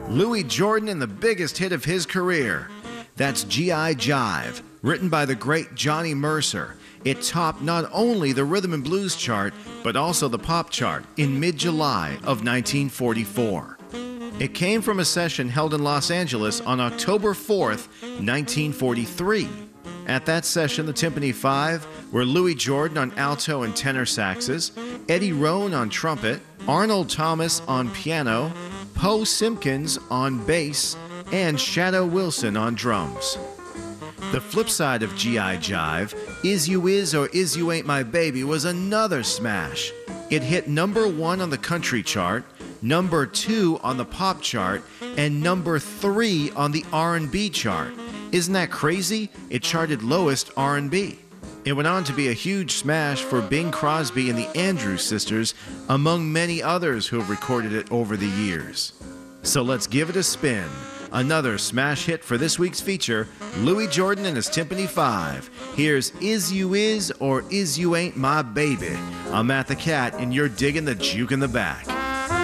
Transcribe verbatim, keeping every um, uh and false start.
Louis Jordan and the biggest hit of his career. That's G I Jive, written by the great Johnny Mercer. It topped not only the rhythm and blues chart, but also the pop chart in mid-July of nineteen forty-four. It came from a session held in Los Angeles on October fourth, nineteen forty-three. At that session, the Tympany Five were Louis Jordan on alto and tenor saxes, Eddie Roan on trumpet, Arnold Thomas on piano, Poe Simpkins on bass, and Shadow Wilson on drums. The flip side of G I Jive, Is You Is or Is You Ain't My Baby, was another smash. It hit number one on the country chart, number two on the pop chart, and number three on the R and B chart. Isn't that crazy? It charted lowest R and B. It went on to be a huge smash for Bing Crosby and the Andrews Sisters, among many others who have recorded it over the years. So let's give it a spin. Another smash hit for this week's feature, Louis Jordan and his Tympany Five. Here's Is You Is or Is You Ain't My Baby. I'm Matt the Cat, and you're digging the juke in the back.